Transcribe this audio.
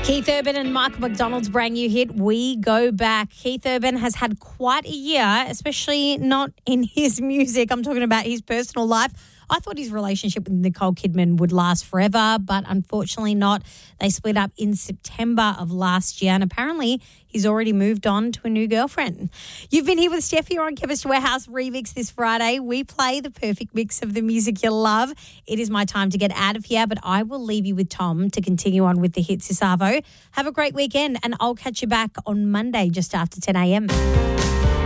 Keith Urban and Michael McDonald's brand new hit, We Go Back. Keith Urban has had quite a year, especially not in his music. I'm talking about his personal life. I thought his relationship with Nicole Kidman would last forever, but unfortunately not. They split up in September of last year, and apparently he's already moved on to a new girlfriend. You've been here with Steph here on Chemist Warehouse Remix this Friday. We play the perfect mix of the music you love. It is my time to get out of here, but I will leave you with Tom to continue on with the hits this Arvo. Have a great weekend, and I'll catch you back on Monday just after 10 a.m.